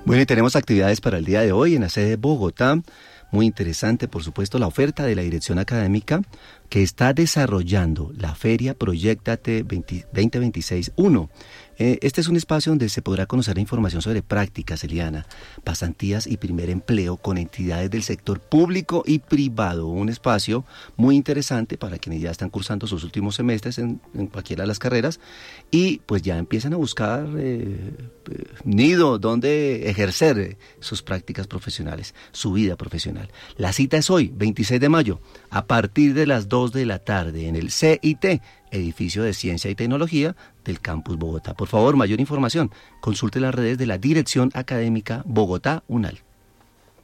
Bueno, y tenemos actividades para el día de hoy en la sede de Bogotá. Muy interesante, por supuesto, la oferta de la dirección académica que está desarrollando la Feria Proyéctate 2026-1. Este es un espacio donde se podrá conocer información sobre prácticas, Eliana, pasantías y primer empleo con entidades del sector público y privado. Un espacio muy interesante para quienes ya están cursando sus últimos semestres en cualquiera de las carreras y pues ya empiezan a buscar nido donde ejercer sus prácticas profesionales, su vida profesional. La cita es hoy, 26 de mayo, a partir de las 2 de la tarde en el CIT, Edificio de Ciencia y Tecnología del Campus Bogotá. Por favor, mayor información, consulte las redes de la Dirección Académica Bogotá UNAL.